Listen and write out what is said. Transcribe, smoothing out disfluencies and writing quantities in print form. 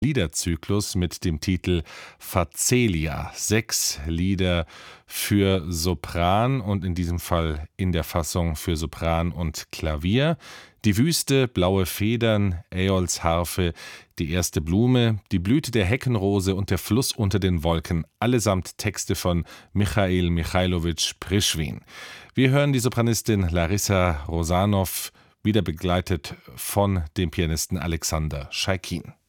Liederzyklus mit dem Titel Facelia. 6 Lieder für Sopran und in diesem Fall in der Fassung für Sopran und Klavier. Die Wüste, blaue Federn, Äols Harfe, die erste Blume, die Blüte der Heckenrose und der Fluss unter den Wolken, allesamt Texte von Michail Michailowitsch Prischwin. Wir hören die Sopranistin Larissa Rosanow, wieder begleitet von dem Pianisten Alexander Schaikin.